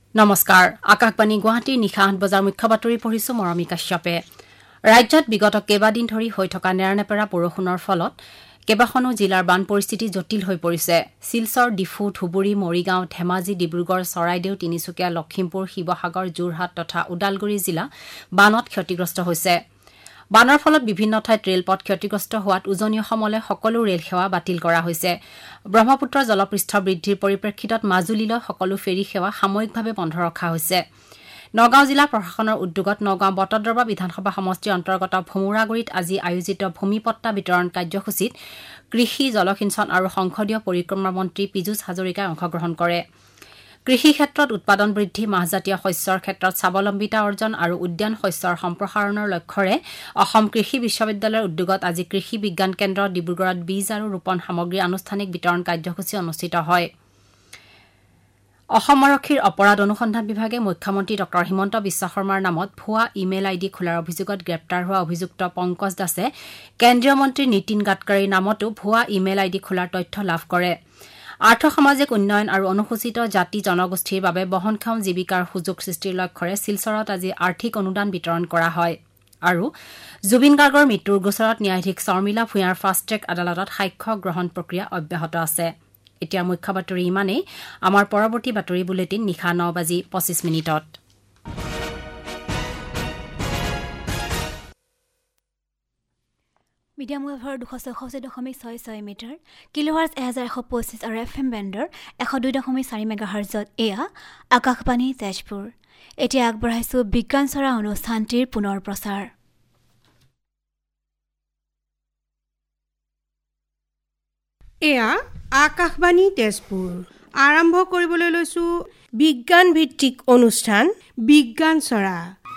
নমস্কাৰ আকাশবাণী গুৱাহাটীৰ নিশা ৮ বজাৰ মুখ্য বাতৰি পঢ়িছো মৰমী কাশ্যপে ৰাজ্যত বিগত কেইবাদিন ধৰি হৈ থকা নেৰানেপেৰা বৰষুণৰ ফলত কেইবাখনো জিলাৰ বান পৰিস্থিতি জটিল হৈ পৰিছে শিলচৰ ডিফু ধুবুৰী মৰিগাঁও ধেমাজি ডিব্ৰুগড় চৰাইদেউ তিনিচুকীয়া লখিমপুৰ শিৱসাগৰ যোৰহাট তথা ওদালগুৰি জিলা বানত ক্ষতিগ্ৰস্ত হৈছে বানৰ ফলত বিভিন্ন ঠাইত ৰেলপথ ক্ষতিগ্ৰস্ত হোৱাত উজনি অসমলৈ সকলো ৰেল সেৱা বাতিল কৰা হৈছে ব্ৰহ্মপুত্ৰ জলপৃষ্ঠ বৃদ্ধিৰ পৰিপ্ৰেক্ষিতত মাজুলীলৈ সকলো ফেৰী সেৱা সাময়িকভাৱে বন্ধ ৰখা হৈছে নগাঁও জিলা প্ৰশাসনৰ উদ্যোগত নগাঁও বটদ্ৰৱা বিধানসভা সমষ্টিৰ অন্তৰ্গত ভোমোৰাগুৰিত আজি আয়োজিত ভূমিপট্টা বিতৰণ কাৰ্যসূচীত কৃষি জলসিঞ্চন আৰু সংসদীয় পৰিক্ৰমা মন্ত্ৰী পীযুষ হাজৰিকাই অংশগ্ৰহণ কৰে কৃষি ক্ষেত্ৰত উৎপাদন বৃদ্ধি মাহজাতীয় শস্যৰ ক্ষেত্ৰত স্বাৱলম্বিতা অৰ্জন আৰু উদ্যান শস্যৰ সম্প্ৰসাৰণৰ লক্ষ্যৰে অসম কৃষি বিশ্ববিদ্যালয়ৰ উদ্যোগত আজি কৃষি বিজ্ঞান কেন্দ্ৰ ডিব্ৰুগড়ত বীজ আৰু ৰোপণ সামগ্ৰী আনুষ্ঠানিক বিতৰণ কাৰ্যসূচী অনুষ্ঠিত হয় অসম আৰক্ষীৰ অপৰাধ অনুসন্ধান বিভাগে মুখ্যমন্ত্ৰী ড হিমন্ত বিশ্ব শৰ্মাৰ নামত ভুৱা ইমেইল আইডি খোলাৰ অভিযোগত গ্ৰেপ্তাৰ হোৱা অভিযুক্ত পংকজ দাসে কেন্দ্ৰীয় মন্ত্ৰী নীতিন গাডকাৰীৰ নামতো ভুৱা ইমেইল আইডি খোলাৰ তথ্য লাভ কৰে আৰ্থ সামাজিক উন্নয়ন আৰু অনুসূচিত জাতি জনগোষ্ঠীৰ বাবে বহনক্ষম জীৱিকাৰ সুযোগ সৃষ্টিৰ লক্ষ্যৰে শিলচৰত আজি আৰ্থিক অনুদান বিতৰণ কৰা হয় আৰু জুবিন গাৰ্গৰ মৃত্যুৰ গোচৰত ন্যায়াধীশ শৰ্মিলা ভূঞাৰ ফাষ্ট ট্ৰেক আদালতত সাক্ষ্য গ্ৰহণ প্ৰক্ৰিয়া অব্যাহত আছে এতিয়া মুখ্য বাতৰি ইমানেই আমাৰ পৰৱৰ্তী বাতৰি বুলেটিন নিশা ৯:২৫ মিডিয়াম ৱেভৰ ২৬৪.৬৬ মিটাৰ কিলোহাৰ্জ ১১২৫ আৰু FM বেণ্ডৰ ১০২.৪ মেগাহাৰ্জত এয়া আকাশবাণী তেজপুৰ এতিয়া আগবঢ়াইছো বিজ্ঞান চৰা অনুষ্ঠানটিৰ পুনৰ প্ৰচাৰ এয়া আকাশবাণী তেজপুৰ আৰম্ভ কৰিবলৈ লৈছো বিজ্ঞান ভিত্তিক অনুষ্ঠান বিজ্ঞান চৰা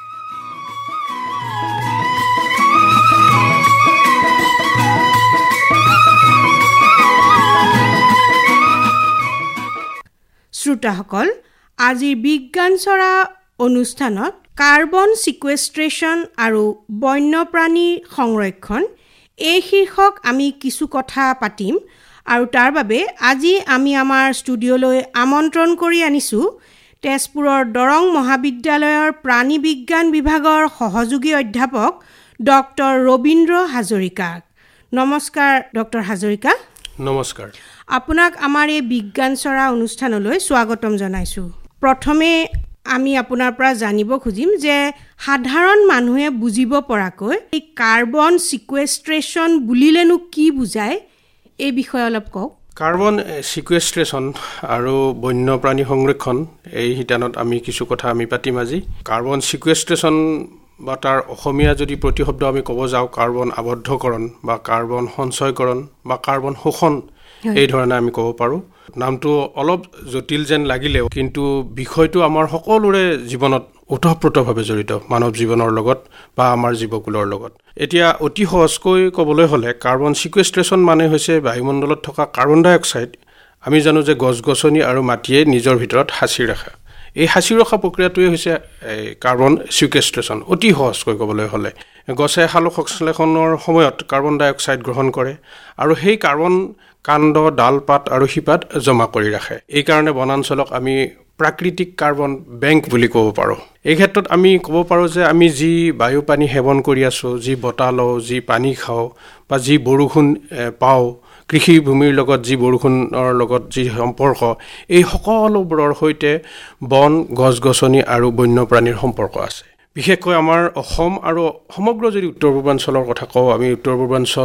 শ্ৰোতাসকল আজিৰ বিজ্ঞান চৰা অনুষ্ঠানত কাৰ্বন সিকুৱেষ্ট্ৰেশ্যন আৰু বন্যপ্ৰাণী সংৰক্ষণ এই শীৰ্ষক আমি কিছু কথা পাতিম আৰু তাৰ বাবে আজি আমি আমাৰ ষ্টুডিঅ'লৈ আমন্ত্ৰণ কৰি আনিছো তেজপুৰৰ দৰং মহাবিদ্যালয়ৰ প্ৰাণী বিজ্ঞান বিভাগৰ সহযোগী অধ্যাপক ডক্টৰ ৰবীন্দ্ৰ হাজৰিকাক নমস্কাৰ ডক্টৰ হাজৰিকা নমস্কাৰ আপোনাক আমাৰ এই বিজ্ঞান চৰা অনুষ্ঠানলৈ স্বাগতম জনাইছো প্ৰথমে আমি আপোনাৰ পৰা জানিব খুজিম যে সাধাৰণ মানুহে বুজিব পৰাকৈ এই কাৰ্বন সিকুৱেষ্ট্ৰেশ্যন বুলিলেনো কি বুজায় এই বিষয়ে অলপ কওক কাৰ্বন সিকুৱেষ্ট্ৰেশ্যন আৰু বন্যপ্ৰাণী সংৰক্ষণ এই শিতানত আমি কিছু কথা আমি পাতিম আজি কাৰ্বন সিকুৱেষ্ট্ৰেশ্যন বা তাৰ অসমীয়া যদি প্ৰতিশব্দ আমি ক'ব যাওঁ কাৰ্বন আবদ্ধকৰণ বা কাৰ্বন সঞ্চয়কৰণ বা কাৰ্বন শোষণ এই ধৰণে আমি ক'ব পাৰোঁ নামটো অলপ জটিল যেন লাগিলেও কিন্তু বিষয়টো আমাৰ সকলোৰে জীৱনত ওতঃপ্ৰোতভাৱে জড়িত মানৱ জীৱনৰ লগত বা আমাৰ জীৱকুলৰ লগত এতিয়া অতি সহজকৈ ক'বলৈ হ'লে কাৰ্বন সিকুৱেষ্ট্ৰেশ্যন মানে হৈছে বায়ুমণ্ডলত থকা কাৰ্বন ডাই অক্সাইড আমি জানো যে গছ-গছনি আৰু মাটিয়ে নিজৰ ভিতৰত সাঁচি ৰাখে এই সাঁচি ৰখা প্ৰক্ৰিয়াটোৱে হৈছে কাৰ্বন সিকুৱেষ্ট্ৰেশ্যন অতি সহজকৈ ক'বলৈ হ'লে গছে সালোক সংশ্লেষণৰ সময়ত কাৰ্বন ডাই অক্সাইড গ্ৰহণ কৰে আৰু সেই কাৰ্বন কাণ্ড ডাল পাত আৰু শিপাত জমা কৰি ৰাখে এই কাৰণে বনাঞ্চলক আমি প্ৰাকৃতিক কাৰ্বন বেংক বুলি ক'ব পাৰোঁ এই ক্ষেত্ৰত আমি ক'ব পাৰোঁ যে আমি যি বায়ু পানী সেৱন কৰি আছোঁ যি বতাহ লওঁ যি পানী খাওঁ বা যি বৰষুণ পাওঁ কৃষি ভূমিৰ লগত যি বৰষুণৰ লগত যি সম্পৰ্ক এই সকলোবোৰৰ সৈতে বন গছ-গছনি আৰু বন্যপ্ৰাণীৰ সম্পৰ্ক আছে বিশেষকৈ আমাৰ অসম আৰু সমগ্ৰ যদি উত্তৰ পূৰ্বাঞ্চলৰ কথা কওঁ আমি উত্তৰ পূৰ্বাঞ্চল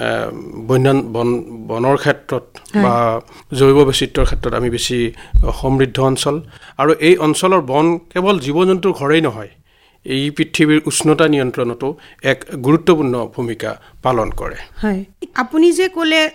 বনৰ ক্ষেত্ৰত বা জৈৱ বৈচিত্ৰ্যৰ ক্ষেত্ৰত আমি বেছি সমৃদ্ধ অঞ্চল আৰু এই অঞ্চলৰ বন কেৱল জীৱ জন্তুৰ ঘৰেই নহয় এই পৃথিৱীৰ উষ্ণতা নিয়ন্ত্ৰণতো এক গুৰুত্বপূৰ্ণ ভূমিকা পালন কৰে হয় আপুনি যে ক'লে